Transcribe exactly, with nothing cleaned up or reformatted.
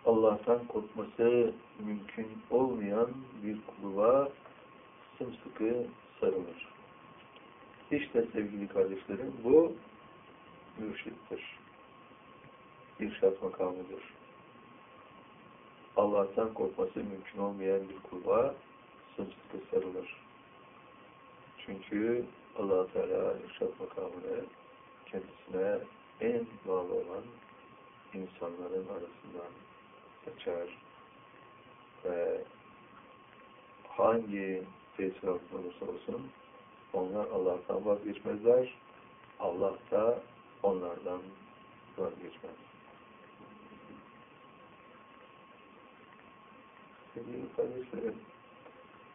Allah'tan korkması mümkün olmayan bir kuluğa sımsıkı sarılır. İşte sevgili kardeşlerim, bu mürşittir. İrşad makamıdır. Allah'tan korkması mümkün olmayan bir kuluğa sımsıkı sarılır. Çünkü Allah Teala irşad makamını kendisine en bağlı olan insanların arasından seçer ve hangi tesir altında olursa olsun onlar Allah'tan vazgeçmezler, Allah da onlardan vazgeçmez. Sevgili kardeşlerim,